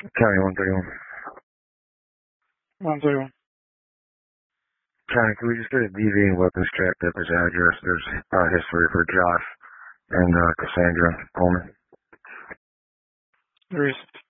County 131. 131. County, can we just get a DV and weapons checked at this address? There's history for Josh and Cassandra Coleman. There is.